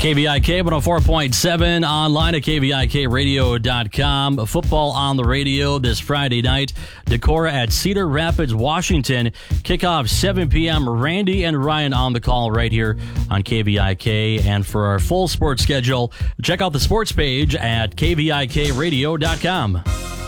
KVIK 104.7, online at KVIKradio.com. Football on the radio this Friday night. Decorah at Cedar Rapids, Washington. Kickoff 7 p.m. Randy and Ryan on the call right here on KVIK. And for our full sports schedule, check out the sports page at KVIKradio.com.